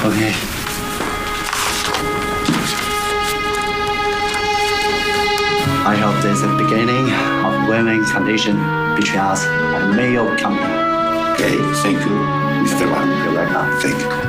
Okay. I hope there's a beginning of win-win condition between us and Mayo County. Okay, thank you, Mr. Wang. You're welcome. Thank you.